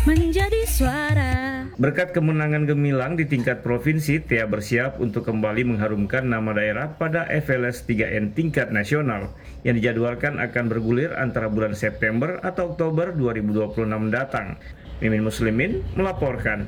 menjadi suara. Berkat kemenangan gemilang di tingkat provinsi, Tia bersiap untuk kembali mengharumkan nama daerah pada FLS 3N tingkat nasional yang dijadwalkan akan bergulir antara bulan September atau Oktober 2026 mendatang. Mimin Muslimin melaporkan.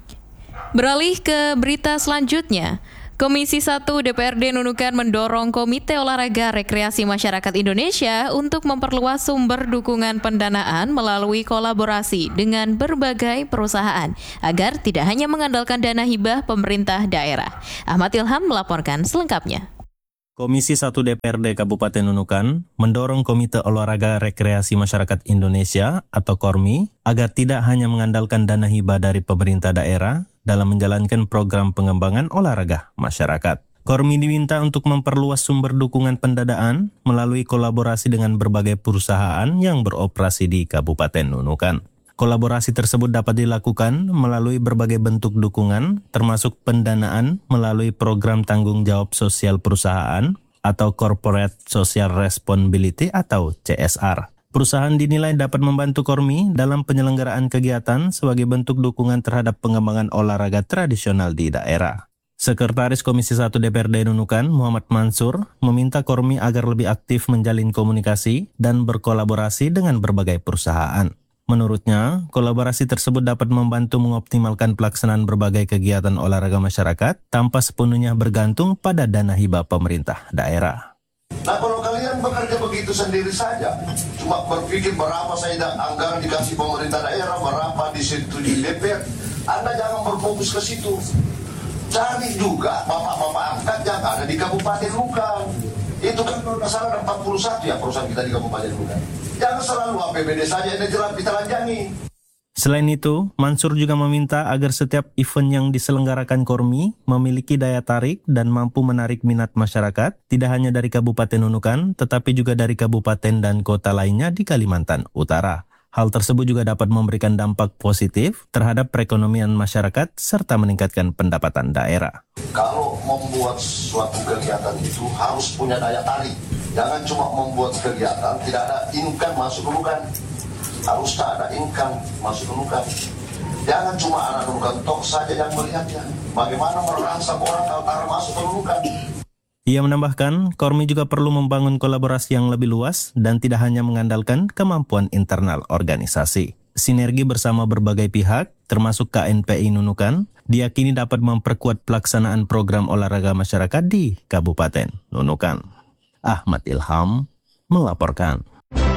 Beralih ke berita selanjutnya. Komisi 1 DPRD Nunukan mendorong Komite Olahraga Rekreasi Masyarakat Indonesia untuk memperluas sumber dukungan pendanaan melalui kolaborasi dengan berbagai perusahaan agar tidak hanya mengandalkan dana hibah pemerintah daerah. Ahmad Ilham melaporkan selengkapnya. Komisi 1 DPRD Kabupaten Nunukan mendorong Komite Olahraga Rekreasi Masyarakat Indonesia atau KORMI agar tidak hanya mengandalkan dana hibah dari pemerintah daerah dalam menjalankan program pengembangan olahraga masyarakat. KORMI diminta untuk memperluas sumber dukungan pendanaan melalui kolaborasi dengan berbagai perusahaan yang beroperasi di Kabupaten Nunukan. Kolaborasi tersebut dapat dilakukan melalui berbagai bentuk dukungan, termasuk pendanaan melalui program tanggung jawab sosial perusahaan atau Corporate Social Responsibility atau CSR. Perusahaan dinilai dapat membantu KORMI dalam penyelenggaraan kegiatan sebagai bentuk dukungan terhadap pengembangan olahraga tradisional di daerah. Sekretaris Komisi 1 DPRD Nunukan, Muhammad Mansur, meminta KORMI agar lebih aktif menjalin komunikasi dan berkolaborasi dengan berbagai perusahaan. Menurutnya, kolaborasi tersebut dapat membantu mengoptimalkan pelaksanaan berbagai kegiatan olahraga masyarakat tanpa sepenuhnya bergantung pada dana hibah pemerintah daerah. Nah, kalau kalian bekerja begitu sendiri saja, cuma berpikir berapa saya anggaran dikasih pemerintah daerah, berapa disetujui DPR, Anda jangan berfokus ke situ. Cari juga bapak-bapak angkat yang ada di Kabupaten Nunukan. Itu kan kalau nggak salah ada 41 ya perusahaan kita di Kabupaten Nunukan. Jangan selalu APBD saja yang ditelanjangi. Selain itu, Mansur juga meminta agar setiap event yang diselenggarakan KORMI memiliki daya tarik dan mampu menarik minat masyarakat, tidak hanya dari Kabupaten Nunukan, tetapi juga dari kabupaten dan kota lainnya di Kalimantan Utara. Hal tersebut juga dapat memberikan dampak positif terhadap perekonomian masyarakat serta meningkatkan pendapatan daerah. Kalau membuat suatu kegiatan itu harus punya daya tarik. Jangan cuma membuat kegiatan, tidak ada income masuk Nunukan. Harus ada income masuk Nunukan. Jangan cuma anak Nunukan tok saja yang melihatnya. Bagaimana merangsang orang Kaltara masuk ke Nunukan. Ia menambahkan, KORMI juga perlu membangun kolaborasi yang lebih luas dan tidak hanya mengandalkan kemampuan internal organisasi. Sinergi bersama berbagai pihak, termasuk KNPI Nunukan, diyakini dapat memperkuat pelaksanaan program olahraga masyarakat di Kabupaten Nunukan. Ahmad Ilham melaporkan.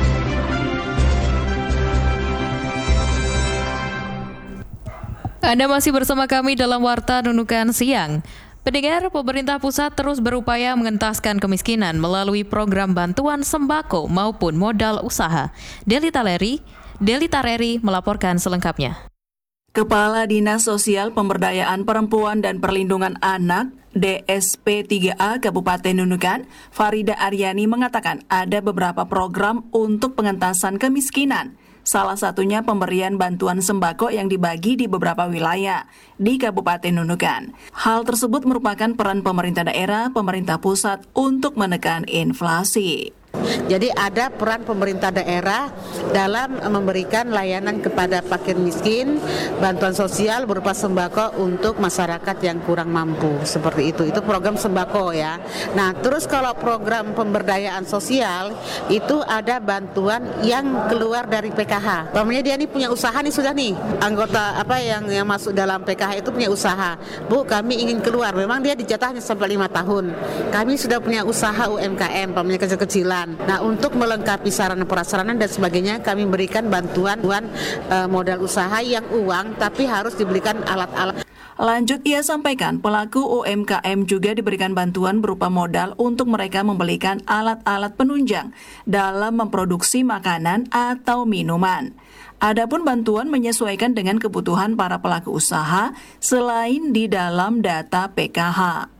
Anda masih bersama kami dalam Warta Nunukan Siang. Pendengar, pemerintah pusat terus berupaya mengentaskan kemiskinan melalui program bantuan sembako maupun modal usaha. Deli Tareri melaporkan selengkapnya. Kepala Dinas Sosial Pemberdayaan Perempuan dan Perlindungan Anak DSP 3A Kabupaten Nunukan, Farida Aryani mengatakan ada beberapa program untuk pengentasan kemiskinan. Salah satunya pemberian bantuan sembako yang dibagi di beberapa wilayah di Kabupaten Nunukan. Hal tersebut merupakan peran pemerintah daerah, pemerintah pusat untuk menekan inflasi. Jadi ada peran pemerintah daerah dalam memberikan layanan kepada fakir miskin, bantuan sosial berupa sembako untuk masyarakat yang kurang mampu, seperti itu. Itu program sembako ya. Nah, terus kalau program pemberdayaan sosial itu ada bantuan yang keluar dari PKH. Umpamanya dia nih punya usaha nih sudah nih, anggota yang masuk dalam PKH itu punya usaha. Bu, kami ingin keluar. Memang dia dijatahnya sampai 5 tahun. Kami sudah punya usaha UMKM, umpamanya kecil-kecilan. Nah, untuk melengkapi sarana prasarana dan sebagainya, kami berikan bantuan modal usaha yang uang, tapi harus diberikan alat-alat. Lanjut, ia sampaikan pelaku UMKM juga diberikan bantuan berupa modal untuk mereka membelikan alat-alat penunjang dalam memproduksi makanan atau minuman. Adapun bantuan menyesuaikan dengan kebutuhan para pelaku usaha selain di dalam data PKH.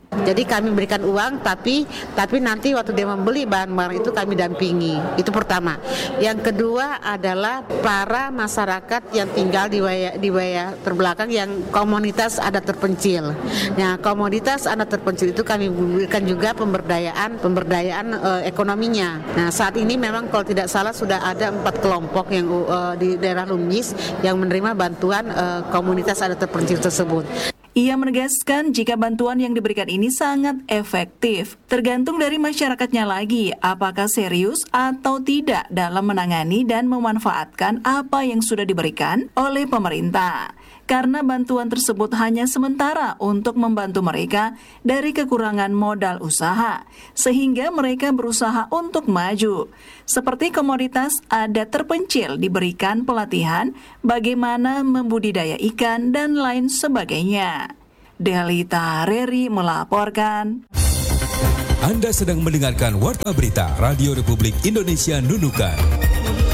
Jadi kami berikan uang, tapi nanti waktu dia membeli bahan-bahan itu kami dampingi. Itu pertama. Yang kedua adalah para masyarakat yang tinggal di wilayah terbelakang yang komunitas adat terpencil. Nah, komunitas adat terpencil itu kami berikan juga pemberdayaan ekonominya. Nah, saat ini memang kalau tidak salah sudah ada 4 kelompok yang di daerah Lumjis yang menerima bantuan komunitas adat terpencil tersebut. Ia menegaskan jika bantuan yang diberikan ini sangat efektif, tergantung dari masyarakatnya lagi apakah serius atau tidak dalam menangani dan memanfaatkan apa yang sudah diberikan oleh pemerintah. Karena bantuan tersebut hanya sementara untuk membantu mereka dari kekurangan modal usaha, sehingga mereka berusaha untuk maju. Seperti komoditas adat terpencil diberikan pelatihan bagaimana membudidaya ikan dan lain sebagainya. Delita Reri melaporkan. Anda sedang mendengarkan Warta Berita Radio Republik Indonesia Nunukan.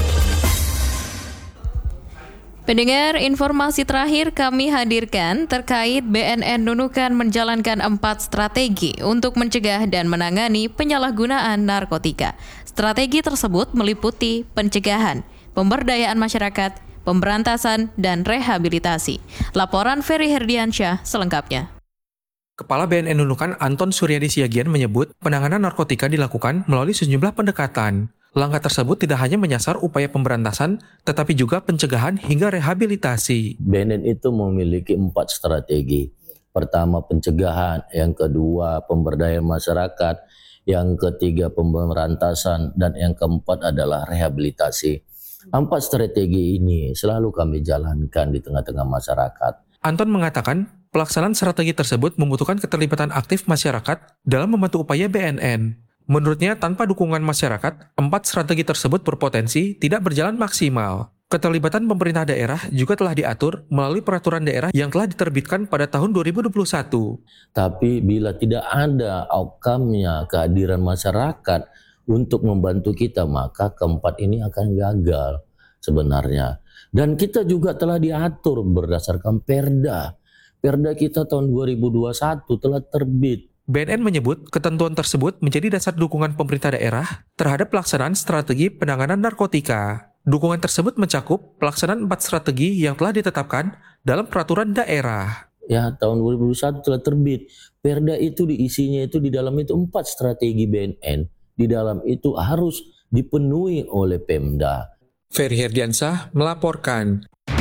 Pendengar, informasi terakhir kami hadirkan terkait BNN Nunukan menjalankan 4 strategi untuk mencegah dan menangani penyalahgunaan narkotika. Strategi tersebut meliputi pencegahan, pemberdayaan masyarakat, pemberantasan, dan rehabilitasi. Laporan Ferry Herdiansyah selengkapnya. Kepala BNN Nunukan Anton Suryadi Siagian menyebut penanganan narkotika dilakukan melalui sejumlah pendekatan. Langkah tersebut tidak hanya menyasar upaya pemberantasan, tetapi juga pencegahan hingga rehabilitasi. BNN itu memiliki 4 strategi. Pertama pencegahan, yang kedua pemberdayaan masyarakat, yang ketiga pemberantasan, dan yang keempat adalah rehabilitasi. 4 strategi ini selalu kami jalankan di tengah-tengah masyarakat. Anton mengatakan, pelaksanaan strategi tersebut membutuhkan keterlibatan aktif masyarakat dalam membantu upaya BNN. Menurutnya, tanpa dukungan masyarakat, 4 strategi tersebut berpotensi tidak berjalan maksimal. Keterlibatan pemerintah daerah juga telah diatur melalui peraturan daerah yang telah diterbitkan pada tahun 2021. Tapi bila tidak ada outcome-nya, kehadiran masyarakat untuk membantu kita, maka keempat ini akan gagal sebenarnya. Dan kita juga telah diatur berdasarkan Perda. Perda kita tahun 2021 telah terbit. BNN menyebut ketentuan tersebut menjadi dasar dukungan pemerintah daerah terhadap pelaksanaan strategi penanganan narkotika. Dukungan tersebut mencakup pelaksanaan 4 strategi yang telah ditetapkan dalam peraturan daerah. Ya, tahun 2021 telah terbit. Perda itu diisinya itu di dalam itu 4 strategi BNN. Di dalam itu harus dipenuhi oleh Pemda. Ferry Herdiansyah melaporkan.